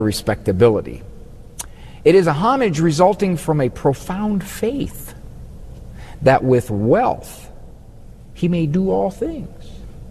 respectability. It is a homage resulting from a profound faith that with wealth he may do all things.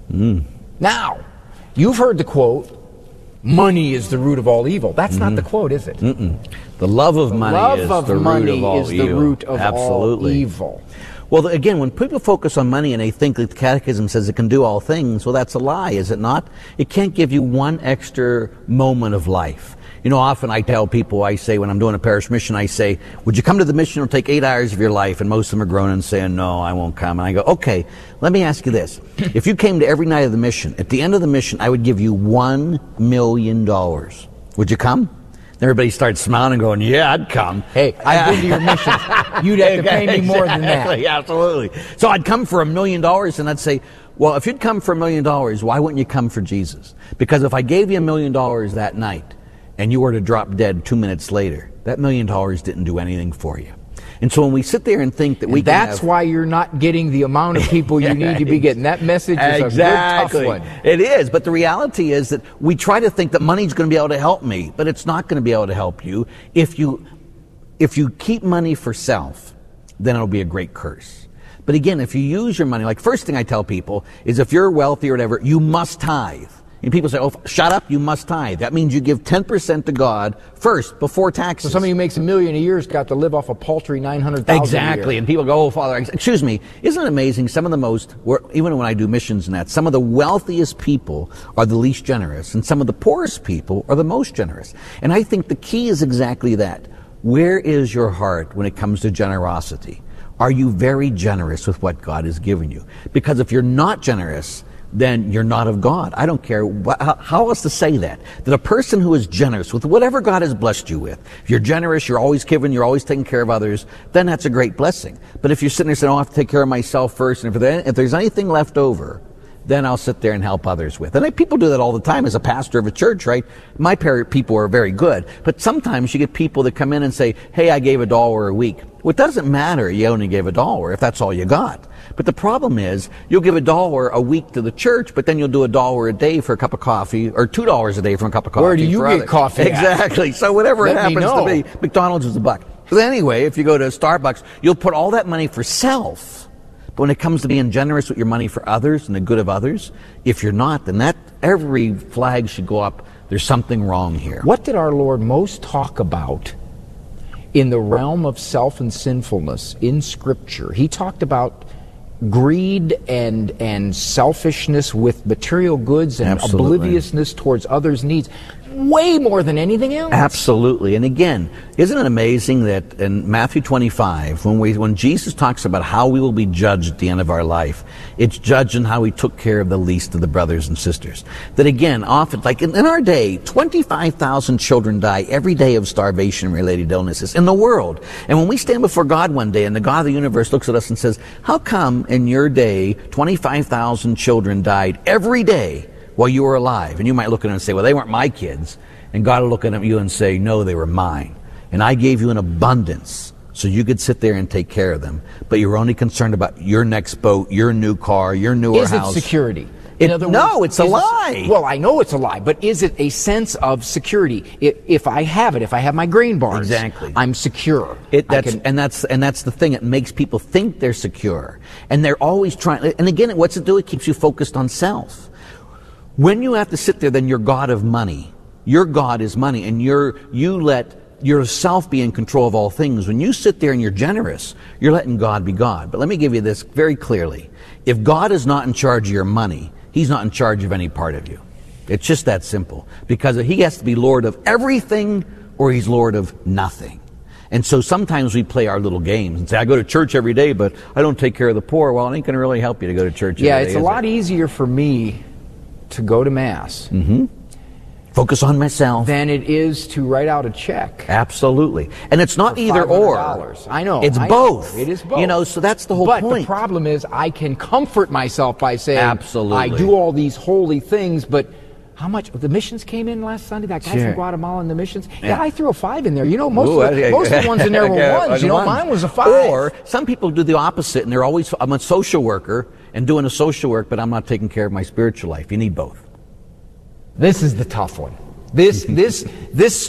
Now, you've heard the quote, money is the root of all evil. That's not the quote, is it? The love of money is the root of all evil. Well, again, when people focus on money and they think that the Catechism says it can do all things, well, that's a lie, is it not? It can't give you one extra moment of life. You know, often I tell people, I say, when I'm doing a parish mission, I say, would you come to the mission? It'll take 8 hours of your life. And most of them are groaning and saying, no, I won't come. And I go, okay, let me ask you this. If you came to every night of the mission, at the end of the mission, I would give you $1 million. Would you come? Everybody starts smiling and going, yeah, I'd come. Hey, I've been to your mission. You'd have to pay me more than that. Absolutely. So I'd come for $1 million, and I'd say, well, if you'd come for $1 million, why wouldn't you come for Jesus? Because if I gave you $1 million that night, and you were to drop dead 2 minutes later, that $1 million didn't do anything for you. And so when we sit there and think that we that's why you're not getting the amount of people you need to be getting. That message is a good tough one. It is, but the reality is that we try to think that money's going to be able to help me, but it's not going to be able to help you. If you keep money for self, then it'll be a great curse. But again, if you use your money, like first thing I tell people is if you're wealthy or whatever, you must tithe. And people say, oh, shut up, you must tithe. That means you give 10% to God first, before taxes. So somebody who makes $1 million a year has got to live off a paltry $900,000 Exactly. a year. And people go, oh, Father, excuse me, isn't it amazing? Some of the most, even when I do missions and that, some of the wealthiest people are the least generous, and some of the poorest people are the most generous. And I think the key is exactly that. Where is your heart when it comes to generosity? Are you very generous with what God has given you? Because if you're not generous, then you're not of God. I don't care how else to say that. That a person who is generous with whatever God has blessed you with, if you're generous, you're always giving, you're always taking care of others, then that's a great blessing. But if you're sitting there saying, oh, I have to take care of myself first, and if there's anything left over, then I'll sit there and help others with. And people do that all the time as a pastor of a church, right? My people are very good. But sometimes you get people that come in and say, hey, I gave $1 a week. Well, it doesn't matter you only gave $1 if that's all you got. But the problem is, you'll give $1 a week to the church, but then you'll do $1 a day for a cup of coffee, or $2 a day for a cup of coffee. Where do you get coffee at? Exactly. So whatever it happens to be, McDonald's is $1. But anyway, if you go to Starbucks, you'll put all that money for self. But when it comes to being generous with your money for others and the good of others, if you're not, then every flag should go up. There's something wrong here. What did our Lord most talk about in the realm of self and sinfulness in Scripture? He talked about greed and selfishness with material goods and Absolutely. obliviousness towards others' needs. Way more than anything else. Absolutely. And again, isn't it amazing that in Matthew 25, when Jesus talks about how we will be judged at the end of our life, it's judged in how we took care of the least of the brothers and sisters. That again, often, like in our day, 25,000 children die every day of starvation-related illnesses in the world. And when we stand before God one day and the God of the universe looks at us and says, how come in your day 25,000 children died every day while you were alive? And you might look at them and say, well, they weren't my kids. And God will look at you and say, no, they were mine. And I gave you an abundance so you could sit there and take care of them. But you were only concerned about your next boat, your new car, your newer house. Is it security? No, it's a lie. Well, I know it's a lie, but is it a sense of security? If I have it, if I have my grain bars, exactly, I'm secure. And that's the thing. It makes people think they're secure. And they're always trying. And again, what's it do? It keeps you focused on self. When you have to sit there, then you're God of money. Your God is money, and you let yourself be in control of all things. When you sit there and you're generous, you're letting God be God. But let me give you this very clearly. If God is not in charge of your money, He's not in charge of any part of you. It's just that simple. Because He has to be Lord of everything, or He's Lord of nothing. And so sometimes we play our little games and say, I go to church every day, but I don't take care of the poor. Well, it ain't going to really help you to go to church every day. Yeah, it's a lot easier for me to go to Mass, focus on myself, than it is to write out a check. Absolutely. And it's not either or. I know. It's both. It is both. So that's the whole point. But the problem is I can comfort myself by saying, absolutely, I do all these holy things, but how much? The missions came in last Sunday, that guy from Guatemala in the missions. Yeah, I threw a 5 in there. Most of the ones in there were ones. Mine was a 5. Or some people do the opposite, and I'm a social worker and doing a social work, but I'm not taking care of my spiritual life. You need both. This is the tough one. This